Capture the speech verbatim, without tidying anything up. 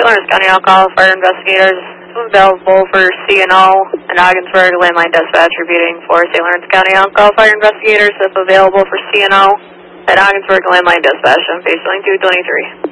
Lawrence County Alcohol Fire Investigators available for C N O and Ogdensburg Landline Dispatch repeating for Saint Lawrence County Alcohol Fire Investigators if available for C N O at Ogdensburg Landline Dispatch on Baseline two twenty-three.